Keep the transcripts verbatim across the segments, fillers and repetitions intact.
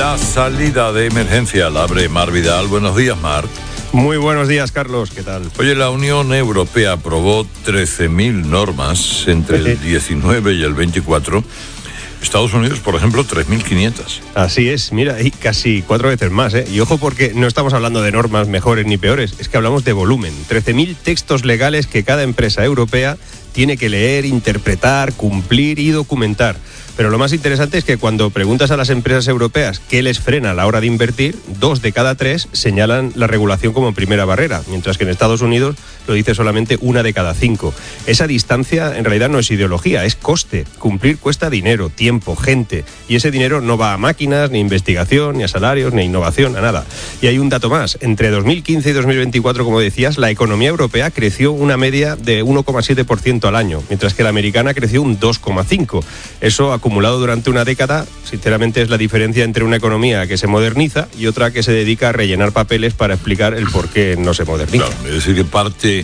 La salida de emergencia la abre Mar Vidal. Buenos días, Mar. Muy buenos días, Carlos. ¿Qué tal? Oye, la Unión Europea aprobó trece mil normas entre el diecinueve y el veinticuatro. Estados Unidos, por ejemplo, tres mil quinientas. Así es, mira, y casi cuatro veces más, ¿eh? Y ojo, porque no estamos hablando de normas mejores ni peores, es que hablamos de volumen. trece mil textos legales que cada empresa europea tiene que leer, interpretar, cumplir y documentar. Pero lo más interesante es que cuando preguntas a las empresas europeas qué les frena a la hora de invertir, dos de cada tres señalan la regulación como primera barrera, mientras que en Estados Unidos lo dice solamente una de cada cinco. Esa distancia en realidad no es ideología, es coste. Cumplir cuesta dinero, tiempo, gente, y ese dinero no va a máquinas, ni a investigación, ni a salarios, ni a innovación, a nada. Y hay un dato más, entre dos mil quince y dos mil veinticuatro, como decías, la economía europea creció una media de uno coma siete por ciento al año, mientras que la americana creció un dos coma cinco por ciento. Eso acumulado durante una década, sinceramente es la diferencia entre una economía que se moderniza y otra que se dedica a rellenar papeles para explicar el por qué no se moderniza. Claro, es decir, que parte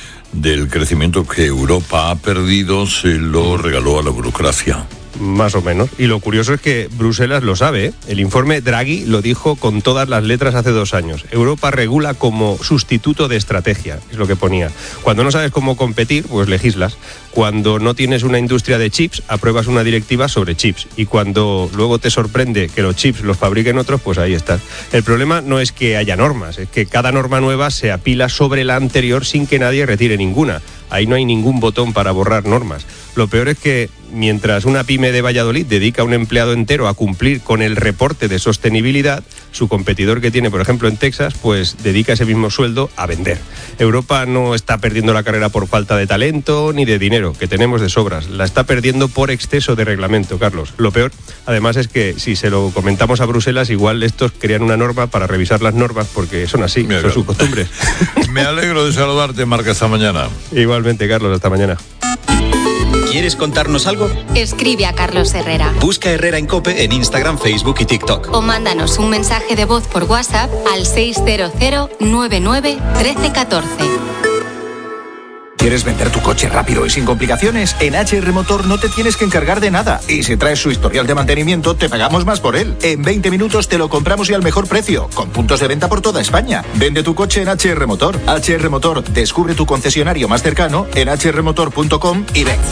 del crecimiento que Europa ha perdido se lo regaló a la burocracia. Más o menos. Y lo curioso es que Bruselas lo sabe, ¿eh? El informe Draghi lo dijo con todas las letras hace dos años. Europa regula como sustituto de estrategia, es lo que ponía. Cuando no sabes cómo competir, pues legislas. Cuando no tienes una industria de chips, apruebas una directiva sobre chips. Y cuando luego te sorprende que los chips los fabriquen otros, pues ahí estás. El problema no es que haya normas, es que cada norma nueva se apila sobre la anterior sin que nadie retire ninguna. Ahí no hay ningún botón para borrar normas. Lo peor es que mientras una pyme de Valladolid dedica a un empleado entero a cumplir con el reporte de sostenibilidad, su competidor que tiene, por ejemplo, en Texas, pues dedica ese mismo sueldo a vender. Europa no está perdiendo la carrera por falta de talento ni de dinero, que tenemos de sobras. La está perdiendo por exceso de reglamento, Carlos. Lo peor, además, es que si se lo comentamos a Bruselas, igual estos crean una norma para revisar las normas, porque son así, Mira, son sus costumbres. Me alegro de saludarte, Marca, esta mañana. Igualmente, Carlos, hasta mañana. ¿Quieres contarnos algo? Escribe a Carlos Herrera. Busca Herrera en COPE en Instagram, Facebook y TikTok. O mándanos un mensaje de voz por WhatsApp al seis cero cero nueve nueve uno tres uno cuatro. ¿Quieres vender tu coche rápido y sin complicaciones? En H R Motor no te tienes que encargar de nada. Y si traes su historial de mantenimiento, te pagamos más por él. En veinte minutos te lo compramos y al mejor precio, con puntos de venta por toda España. Vende tu coche en H R Motor. H R Motor, descubre tu concesionario más cercano en h r motor punto com y ven.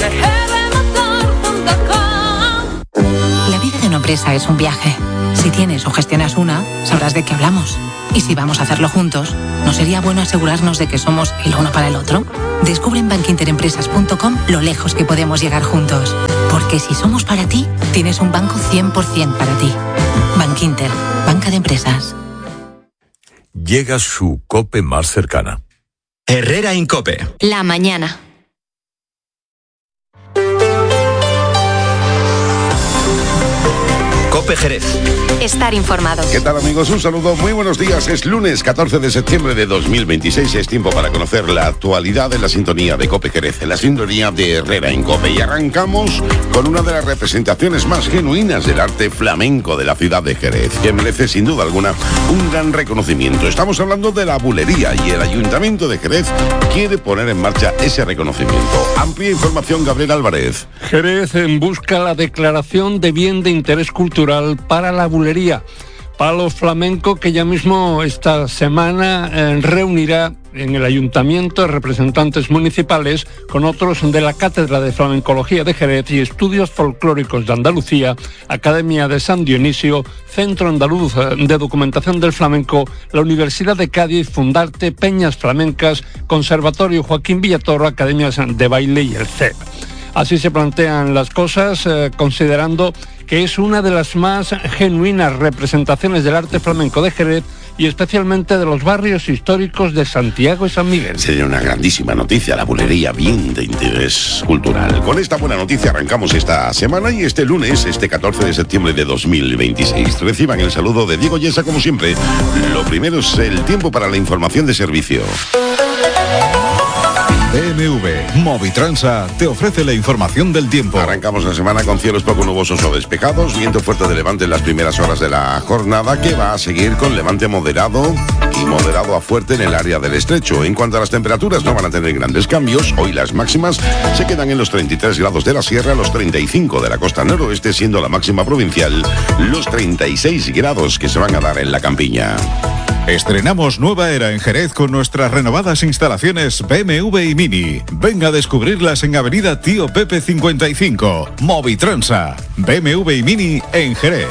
La vida de una empresa es un viaje. Si tienes o gestionas una, sabrás de qué hablamos. Y si vamos a hacerlo juntos, ¿no sería bueno asegurarnos de que somos el uno para el otro? Descubre en bank inter empresas punto com lo lejos que podemos llegar juntos. Porque si somos para ti, tienes un banco cien por ciento para ti. Bankinter, banca de empresas. Llega su COPE más cercana. Herrera en COPE. La mañana. COPE Jerez. Estar informado. ¿Qué tal, amigos? Un saludo, muy buenos días. Es lunes catorce de septiembre de dos mil veintiséis. Es tiempo para conocer la actualidad de la sintonía de COPE Jerez, en la sintonía de Herrera en COPE. Y arrancamos con una de las representaciones más genuinas del arte flamenco de la ciudad de Jerez, que merece sin duda alguna un gran reconocimiento. Estamos hablando de la bulería y el Ayuntamiento de Jerez quiere poner en marcha ese reconocimiento. Amplia información, Gabriel Álvarez. Jerez en busca la declaración de bien de interés cultural para la bulería. Palo flamenco que ya mismo esta semana eh, reunirá en el Ayuntamiento representantes municipales con otros de la Cátedra de Flamencología de Jerez y Estudios Folclóricos de Andalucía, Academia de San Dionisio, Centro Andaluz de Documentación del Flamenco, la Universidad de Cádiz, Fundarte, Peñas Flamencas, Conservatorio Joaquín Villatoro, Academias de Baile y el C E P. Así se plantean las cosas, eh, considerando que es una de las más genuinas representaciones del arte flamenco de Jerez y especialmente de los barrios históricos de Santiago y San Miguel. Sería una grandísima noticia, la bulería bien de interés cultural. Con esta buena noticia arrancamos esta semana y este lunes, este catorce de septiembre de dos mil veintiséis. Reciban el saludo de Diego Yesa como siempre. Lo primero es el tiempo para la información de servicio. B M W Movitransa te ofrece la información del tiempo. Arrancamos la semana con cielos poco nubosos o despejados, viento fuerte de levante en las primeras horas de la jornada, que va a seguir con levante moderado y moderado a fuerte en el área del estrecho. En cuanto a las temperaturas, no van a tener grandes cambios. Hoy las máximas se quedan en los treinta y tres grados de la sierra, los treinta y cinco de la costa noroeste, siendo la máxima provincial los treinta y seis grados que se van a dar en la campiña. Estrenamos nueva era en Jerez con nuestras renovadas instalaciones B M W y Mini. Venga a descubrirlas en Avenida Tío Pepe cincuenta y cinco. Movitransa, B M W y Mini en Jerez.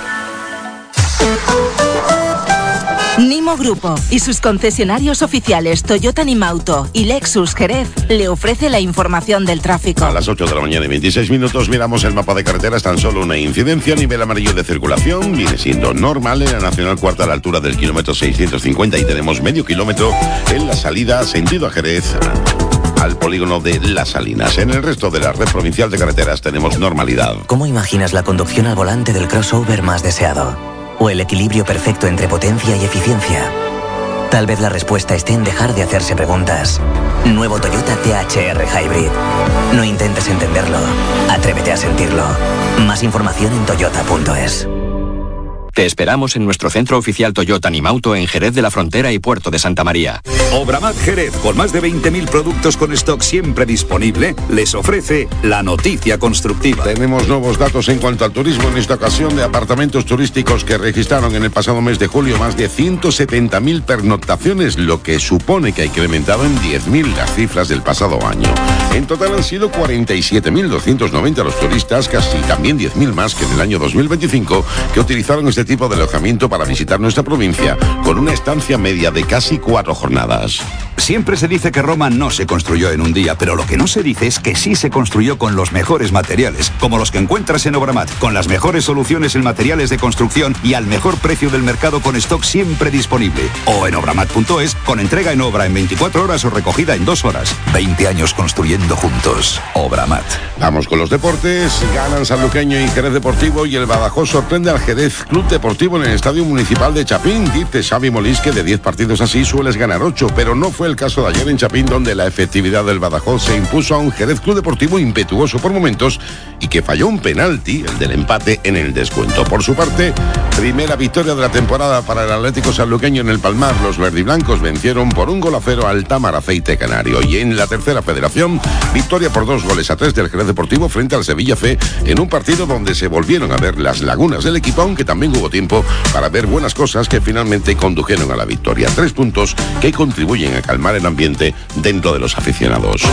Nimo Grupo y sus concesionarios oficiales Toyota Nimauto y Lexus Jerez le ofrece la información del tráfico. A las ocho de la mañana y veintiséis minutos miramos el mapa de carreteras, tan solo una incidencia a nivel amarillo de circulación, viene siendo normal en la Nacional Cuarta a la altura del kilómetro seiscientos cincuenta y tenemos medio kilómetro en la salida sentido a Jerez al polígono de Las Salinas. En el resto de la red provincial de carreteras tenemos normalidad. ¿Cómo imaginas la conducción al volante del crossover más deseado? ¿O el equilibrio perfecto entre potencia y eficiencia? Tal vez la respuesta esté en dejar de hacerse preguntas. Nuevo Toyota T H R Hybrid. No intentes entenderlo, atrévete a sentirlo. Más información en toyota punto es. Te esperamos en nuestro centro oficial Toyota Nimauto en Jerez de la Frontera y Puerto de Santa María. Obramat Jerez, con más de veinte mil productos con stock siempre disponible, les ofrece la noticia constructiva. Tenemos nuevos datos en cuanto al turismo, en esta ocasión de apartamentos turísticos que registraron en el pasado mes de julio más de ciento setenta mil pernoctaciones, lo que supone que ha incrementado en diez mil las cifras del pasado año. En total han sido cuarenta y siete mil doscientos noventa los turistas, casi también diez mil más que en el año dos mil veinticinco, que utilizaron este tipo de alojamiento para visitar nuestra provincia, con una estancia media de casi cuatro jornadas. Siempre se dice que Roma no se construyó en un día, pero lo que no se dice es que sí se construyó con los mejores materiales, como los que encuentras en Obramat, con las mejores soluciones en materiales de construcción y al mejor precio del mercado, con stock siempre disponible. O en obramat punto es, con entrega en obra en veinticuatro horas o recogida en dos horas. veinte años construyendo juntos. Obramat. Vamos con los deportes. Ganan Sanluqueño y Jerez Deportivo, y el Badajoz sorprende al Jerez Club Deportivo en el Estadio Municipal de Chapín. Dice Xavi Molís que de diez partidos así sueles ganar ocho, pero no fue el caso de ayer en Chapín, donde la efectividad del Badajoz se impuso a un Jerez Club Deportivo impetuoso por momentos y que falló un penalti, el del empate, en el descuento. Por su parte, primera victoria de la temporada para el Atlético Sanluqueño en el Palmar. Los verdiblancos vencieron por un gol a cero al Támara Aceite Canario. Y en la tercera federación, victoria por dos goles a tres del Jerez Deportivo frente al Sevilla C, en un partido donde se volvieron a ver las lagunas del equipo, aunque también hubo tiempo para ver buenas cosas que finalmente condujeron a la victoria. Tres puntos que contribuyen a calmar el ambiente dentro de los aficionados.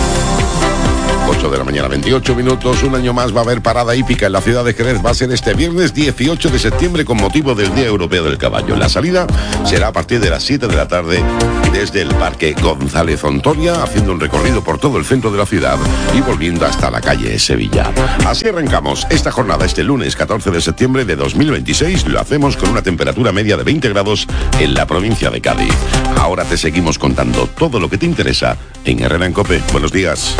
ocho de la mañana, veintiocho minutos. Un año más va a haber parada hípica en la ciudad de Jerez. Va a ser este viernes dieciocho de septiembre con motivo del Día Europeo del Caballo. La salida será a partir de las siete de la tarde desde el Parque González Ontoria, haciendo un recorrido por todo el centro de la ciudad y volviendo hasta la calle Sevilla. Así arrancamos esta jornada este lunes catorce de septiembre de dos mil veintiséis. Lo hacemos con una temperatura media de veinte grados en la provincia de Cádiz. Ahora te seguimos contando todo lo que te interesa en Herrera en COPE. Buenos días.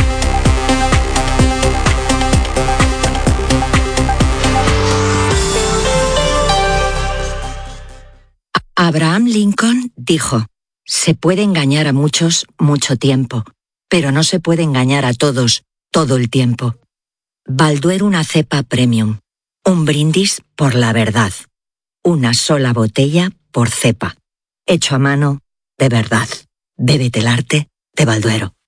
Abraham Lincoln dijo: se puede engañar a muchos mucho tiempo, pero no se puede engañar a todos todo el tiempo. Balduero, una cepa premium. Un brindis por la verdad. Una sola botella por cepa. Hecho a mano, de verdad. Bébete el arte de Balduero.